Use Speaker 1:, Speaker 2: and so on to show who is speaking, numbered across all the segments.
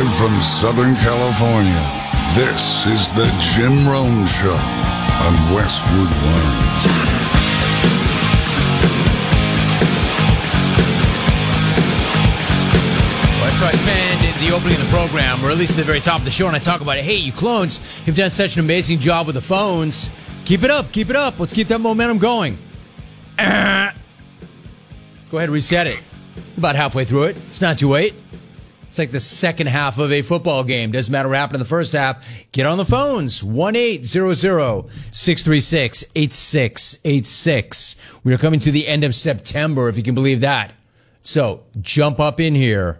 Speaker 1: Live from Southern California, this is the Jim Rome Show on Westwood One.
Speaker 2: So I spend the opening of the program, or at least at the very top of the show, and I talk about it. Hey, you clones, you've done such an amazing job with the phones. Keep it up, keep it up. Let's keep that momentum going. Go ahead, reset it. About halfway through it. It's not too late. It's like the second half of a football game. Doesn't matter what happened in the first half. Get on the phones. 1-800-636-8686. We are coming to the end of September, if you can believe that. So jump up in here,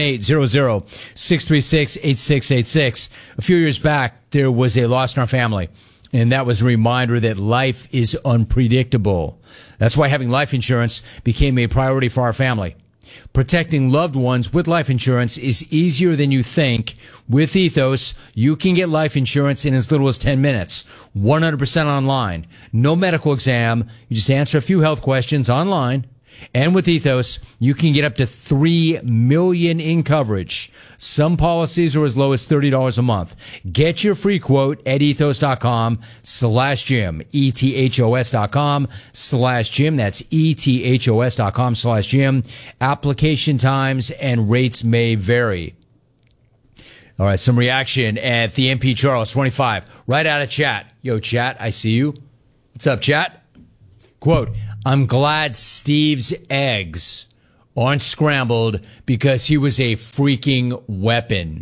Speaker 2: 1-800-636-8686. A few years back, there was a loss in our family, and that was a reminder that life is unpredictable. That's why having life insurance became a priority for our family. Protecting loved ones with life insurance is easier than you think. With Ethos, you can get life insurance in as little as 10 minutes, 100% online. No medical exam. You just answer a few health questions online. And with Ethos, you can get up to $3 million in coverage. Some policies are as low as $30 a month. Get your free quote at ethos.com/Jim. ethos.com/Jim. That's ethos.com/Jim. Application times and rates may vary. All right, some reaction at the MP Charles 25, right out of chat. Yo, chat, I see you. What's up, chat? Quote, I'm glad Steve's eggs aren't scrambled because he was a freaking weapon.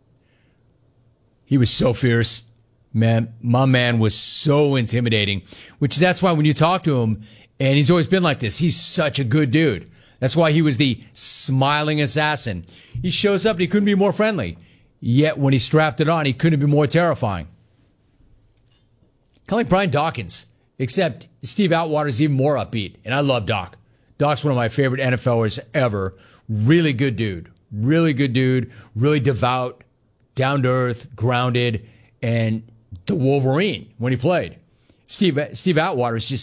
Speaker 2: He was so fierce. Man, my man was so intimidating, that's why when you talk to him, and he's always been like this, he's such a good dude. That's why he was the smiling assassin. He shows up and he couldn't be more friendly. Yet when he strapped it on, he couldn't be more terrifying. Kind of like Brian Dawkins. Except Steve Atwater is even more upbeat, and I love Doc. Doc's one of my favorite NFLers ever. Really good dude. Really good dude. Really devout, down-to-earth, grounded, and the Wolverine when he played. Steve Atwater is just